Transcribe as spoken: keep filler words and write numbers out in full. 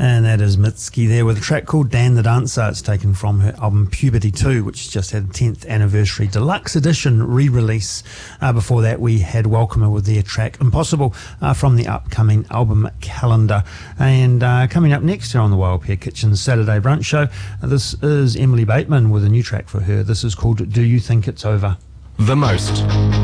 And that is Mitski there with a track called Dan the Dancer. It's taken from her album Puberty two, which just had the tenth anniversary deluxe edition re-release. Uh, before that, we had Welcomer with their track Impossible uh, from the upcoming album calendar. And uh, coming up next here on the Wild Pear Kitchen Saturday Brunch Show, uh, this is Emily Bateman with a new track for her. This is called Do You Think It's Over? The most